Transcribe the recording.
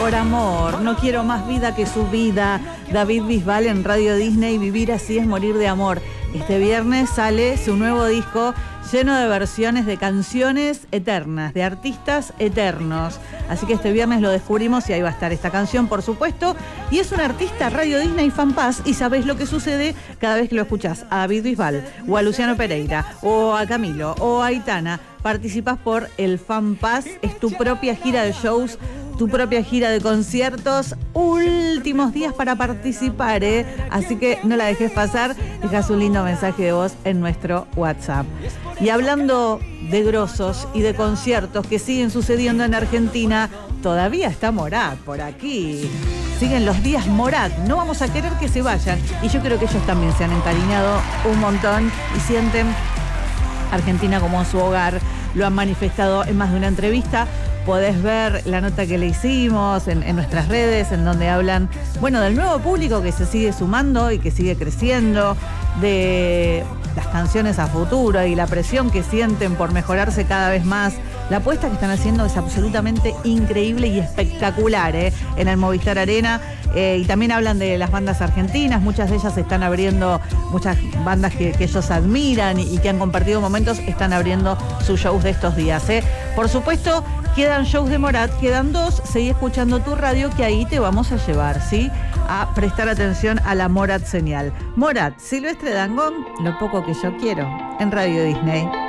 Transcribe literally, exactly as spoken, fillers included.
por amor. No quiero más vida que su vida. David Bisbal en Radio Disney. Vivir así es morir de amor. Este viernes sale su nuevo disco lleno de versiones de canciones eternas, de artistas eternos. Así que este viernes lo descubrimos y ahí va a estar esta canción, por supuesto. Y es un artista Radio Disney Fan Pass y sabés lo que sucede cada vez que lo escuchás a David Bisbal o a Luciano Pereira o a Camilo o a Aitana. Participás por el Fan Pass, es tu propia gira de shows, tu propia gira de conciertos, últimos días para participar, ¿eh? Así que no la dejes pasar, dejas un lindo mensaje de voz en nuestro WhatsApp. Y hablando de grosos y de conciertos que siguen sucediendo en Argentina, todavía está Morat por aquí. Siguen los días Morat, no vamos a querer que se vayan. Y yo creo que ellos también se han encariñado un montón y sienten Argentina como su hogar. Lo han manifestado en más de una entrevista. Podés ver la nota que le hicimos en, en nuestras redes, en donde hablan, bueno, del nuevo público que se sigue sumando y que sigue creciendo, de las canciones a futuro y la presión que sienten por mejorarse cada vez más. La apuesta que están haciendo es absolutamente increíble y espectacular, ¿eh? En el Movistar Arena. Eh, y también hablan de las bandas argentinas, muchas de ellas están abriendo, muchas bandas que, que ellos admiran y, y que han compartido momentos, están abriendo sus shows de estos días, ¿eh? Por supuesto, quedan shows de Morat, quedan dos, seguí escuchando tu radio que ahí te vamos a llevar, ¿sí? A prestar atención a la Morat señal. Morat, Silvestre Dangond, lo poco que yo quiero, en Radio Disney.